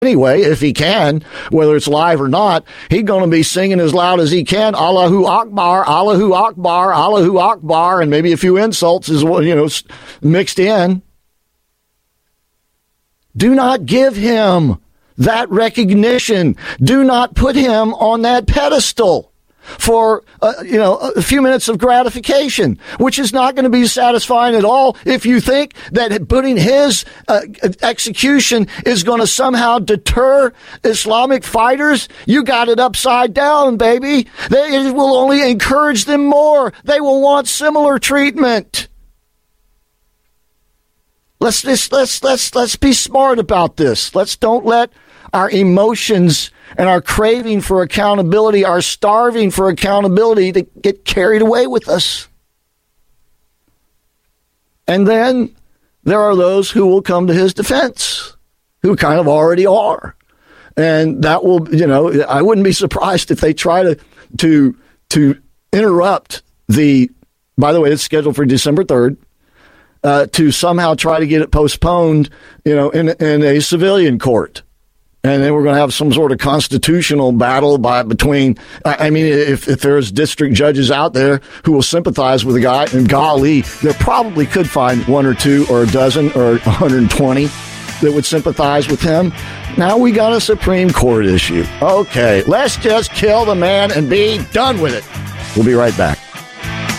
anyway, if he can, whether it's live or not, he's going to be singing as loud as he can, Allahu Akbar, Allahu Akbar, Allahu Akbar, and maybe a few insults as well, mixed in. Do not give him that recognition. Do not put him on that pedestal for, a few minutes of gratification, which is not going to be satisfying at all if you think that putting his execution is going to somehow deter Islamic fighters. You got it upside down, baby. It will only encourage them more. They will want similar treatment. Let's be smart about this. Don't let our emotions and our craving for accountability, our starving for accountability, to get carried away with us. And then there are those who will come to his defense, who kind of already are. And that will, I wouldn't be surprised if they try to interrupt by the way, it's scheduled for December 3rd, to somehow try to get it postponed, in a civilian court. And then we're going to have some sort of constitutional battle between, if there's district judges out there who will sympathize with the guy, and golly, they probably could find one or two or a dozen or 120 that would sympathize with him. Now we got a Supreme Court issue. Okay, let's just kill the man and be done with it. We'll be right back.